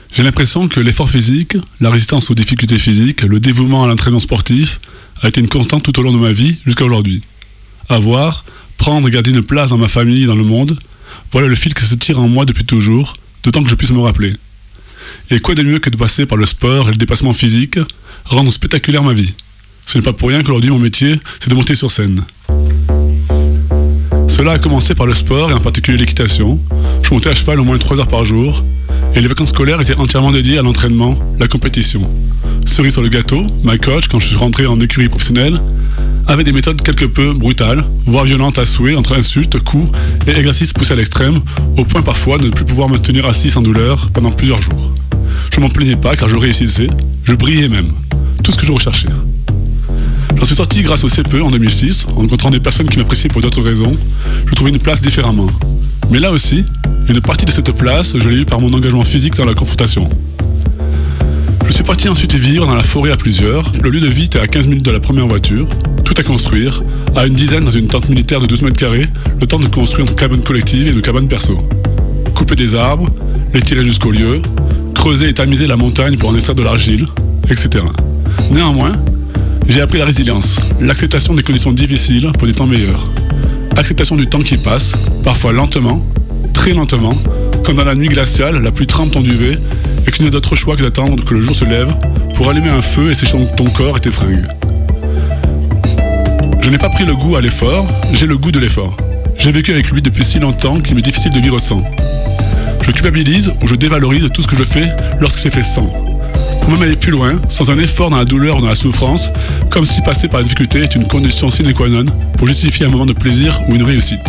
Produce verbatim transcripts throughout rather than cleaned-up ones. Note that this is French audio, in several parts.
J'ai l'impression que l'effort physique, la résistance aux difficultés physiques, le dévouement à l'entraînement sportif a été une constante tout au long de ma vie jusqu'à aujourd'hui. Avoir, prendre et garder une place dans ma famille et dans le monde, voilà le fil qui se tire en moi depuis toujours, d'autant que je puisse me rappeler. Et quoi de mieux que de passer par le sport et le dépassement physique, rendre spectaculaire ma vie. Ce n'est pas pour rien qu'aujourd'hui mon métier, c'est de monter sur scène. Cela a commencé par le sport et en particulier l'équitation. Je montais à cheval au moins trois heures par jour et les vacances scolaires étaient entièrement dédiées à l'entraînement, la compétition. Cerise sur le gâteau, ma coach, quand je suis rentré en écurie professionnelle, avait des méthodes quelque peu brutales, voire violentes à souhait, entre insultes, coups et exercices poussés à l'extrême, au point parfois de ne plus pouvoir me tenir assis sans douleur pendant plusieurs jours. Je m'en plaignais pas car je réussissais, je brillais même. Tout ce que je recherchais. J'en suis sorti grâce au C P E en deux mille six, en rencontrant des personnes qui m'appréciaient pour d'autres raisons. Je trouvais une place différemment. Mais là aussi, une partie de cette place, je l'ai eue par mon engagement physique dans la confrontation. Je suis parti ensuite vivre dans la forêt à plusieurs. Le lieu de vie était à quinze minutes de la première voiture. Tout à construire, à une dizaine dans une tente militaire de douze mètres carrés, le temps de construire une cabane collective et une cabane perso. Couper des arbres, les tirer jusqu'au lieu, creuser et tamiser la montagne pour en extraire de l'argile, et cetera. Néanmoins, j'ai appris la résilience, l'acceptation des conditions difficiles pour des temps meilleurs. Acceptation du temps qui passe, parfois lentement, très lentement, comme dans la nuit glaciale, la plus trempe ton duvet, et qu'il n'y a d'autre choix que d'attendre que le jour se lève pour allumer un feu et sécher ton corps et tes fringues. Je n'ai pas pris le goût à l'effort, j'ai le goût de l'effort. J'ai vécu avec lui depuis si longtemps qu'il m'est difficile de vivre sans. Je culpabilise ou je dévalorise tout ce que je fais lorsque c'est fait sans. Pour même aller plus loin, sans un effort dans la douleur ou dans la souffrance, comme si passer par la difficulté est une condition sine qua non pour justifier un moment de plaisir ou une réussite.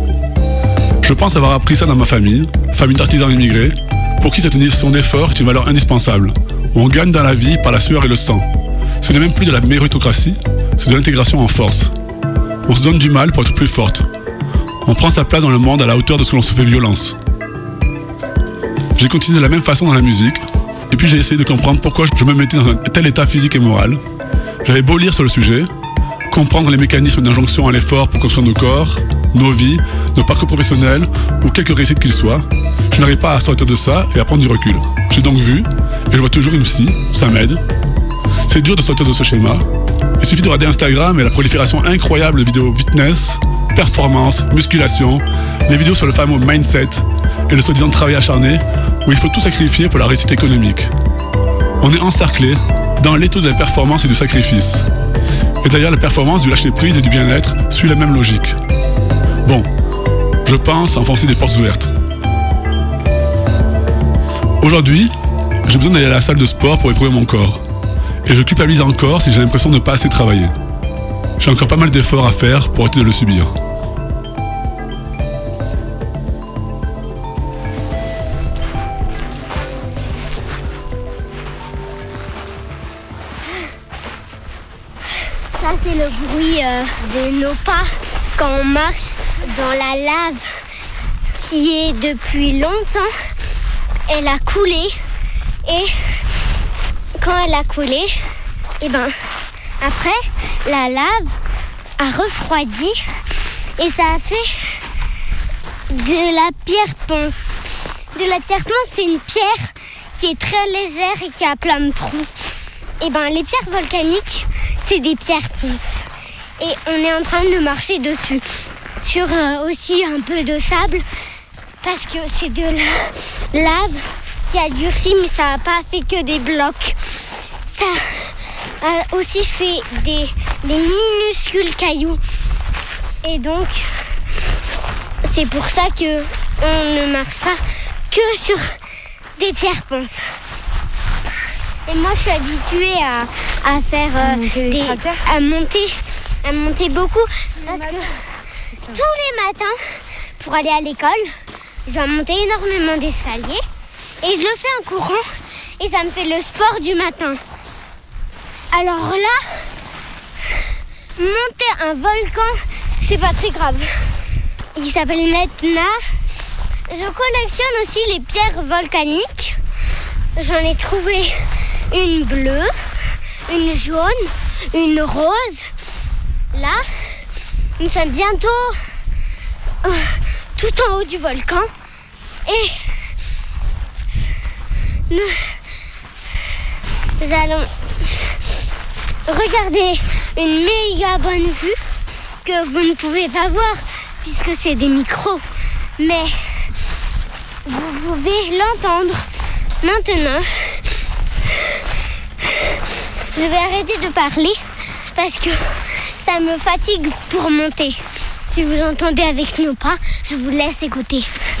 Je pense avoir appris ça dans ma famille, famille d'artisans immigrés, pour qui cette notion d'effort est une valeur indispensable. On gagne dans la vie par la sueur et le sang. Ce n'est même plus de la méritocratie, c'est de l'intégration en force. On se donne du mal pour être plus forte. On prend sa place dans le monde à la hauteur de ce que l'on se fait violence. J'ai continué de la même façon dans la musique, et puis j'ai essayé de comprendre pourquoi je me mettais dans un tel état physique et moral. J'avais beau lire sur le sujet, comprendre les mécanismes d'injonction à l'effort pour construire nos corps, nos vies, nos parcours professionnels, ou quelque réussite qu'ils soient, je n'arrive pas à sortir de ça et à prendre du recul. J'ai donc vu, et je vois toujours une psy, ça m'aide. C'est dur de sortir de ce schéma. Il suffit de regarder Instagram et la prolifération incroyable de vidéos fitness, performance, musculation, les vidéos sur le fameux mindset et le soi-disant travail acharné où il faut tout sacrifier pour la réussite économique. On est encerclé dans l'étau de la performance et du sacrifice. Et d'ailleurs, la performance du lâcher-prise et du bien-être suit la même logique. Bon, je pense enfoncer des portes ouvertes. Aujourd'hui, j'ai besoin d'aller à la salle de sport pour éprouver mon corps. Et je culpabilise encore si j'ai l'impression de ne pas assez travailler. J'ai encore pas mal d'efforts à faire pour arrêter de le subir. Ça, c'est le bruit euh, de nos pas quand on marche dans la lave qui est depuis longtemps. Elle a coulé et quand elle a coulé, et ben après la lave a refroidi et ça a fait de la pierre ponce. De la pierre ponce, c'est une pierre qui est très légère et qui a plein de trous. Et ben les pierres volcaniques, c'est des pierres ponces. Et on est en train de marcher dessus. Sur euh, aussi un peu de sable, parce que c'est de la lave qui a durci, mais ça n'a pas fait que des blocs. Ça a aussi fait des, des minuscules cailloux. Et donc, c'est pour ça que on ne marche pas que sur des pierres ponces. Et moi, je suis habituée à, à faire euh, des, à monter, à monter beaucoup, parce que tous les matins, pour aller à l'école, je dois monter énormément d'escaliers et je le fais en courant et ça me fait le sport du matin. Alors là, monter un volcan, c'est pas très grave. Il s'appelle l'Etna. Je collectionne aussi les pierres volcaniques. J'en ai trouvé une bleue, une jaune, une rose. Là, nous sommes bientôt euh, tout en haut du volcan et nous, nous allons regarder une méga bonne vue que vous ne pouvez pas voir puisque c'est des micros. Mais vous pouvez l'entendre maintenant. Je vais arrêter de parler parce que ça me fatigue pour monter. Si vous entendez avec nos pas, je vous laisse écouter.